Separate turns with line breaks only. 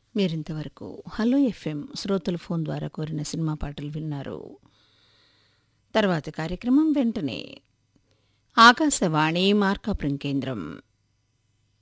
మీరింతవరకు hello FM శ్రోతలు phone ద్వారా కోరిన సినిమా పాటలు విన్నారు. తర్వాత కార్యక్రమం వెంటనే ఆకాశవాణి మార్కాపురం కేంద్రం.